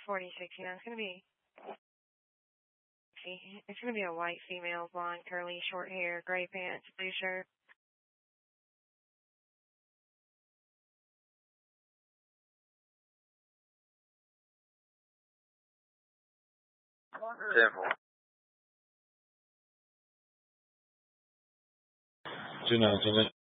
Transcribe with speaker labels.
Speaker 1: 46, it's going to be, it's going to be a white female, blonde, curly, short hair, gray pants, blue shirt.
Speaker 2: Simple. 29,